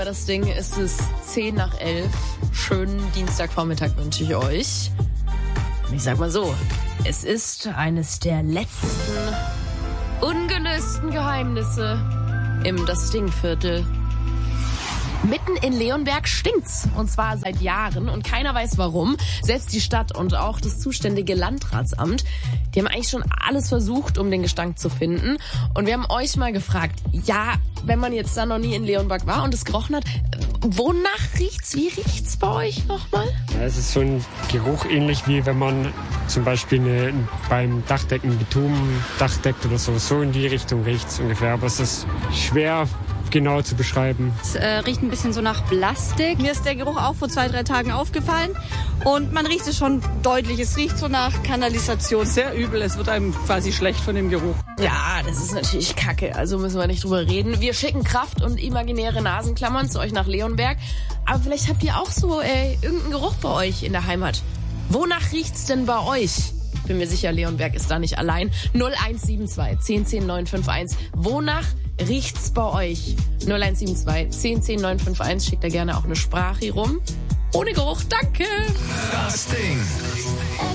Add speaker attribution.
Speaker 1: Das Ding ist es 10 nach 11. Schönen Dienstagvormittag wünsche ich euch. Ich sag mal so, es ist eines der letzten ungelösten Geheimnisse im Das Ding-Viertel. Mitten in Leonberg stinkt's. Und zwar seit Jahren. Und keiner weiß warum. Selbst die Stadt und auch das zuständige Landratsamt, die haben eigentlich schon alles versucht, um den Gestank zu finden. Und wir haben euch mal gefragt, ja, wenn man jetzt da noch nie in Leonberg war und es gerochen hat, wonach riecht's? Wie riecht's bei euch nochmal?
Speaker 2: Ja, es ist so ein Geruch ähnlich wie wenn man zum Beispiel beim Dachdecken Bitumen-Dach deckt oder so. So in die Richtung riecht's ungefähr. Aber es ist schwer genau zu beschreiben.
Speaker 3: Es riecht ein bisschen so nach Plastik.
Speaker 4: Mir ist der Geruch auch vor 2-3 Tagen aufgefallen und man riecht es schon deutlich. Es riecht so nach Kanalisation.
Speaker 5: Sehr übel, es wird einem quasi schlecht von dem Geruch.
Speaker 1: Ja, das ist natürlich Kacke, also müssen wir nicht drüber reden. Wir schicken Kraft und imaginäre Nasenklammern zu euch nach Leonberg. Aber vielleicht habt ihr auch so irgendeinen Geruch bei euch in der Heimat. Wonach riecht's denn bei euch? Bin mir sicher, Leonberg ist da nicht allein. 0172 10 10 951. Wonach riecht's bei euch? 0172 10 10 951. Schickt da gerne auch eine Sprache rum. Ohne Geruch, danke.
Speaker 6: Das Ding.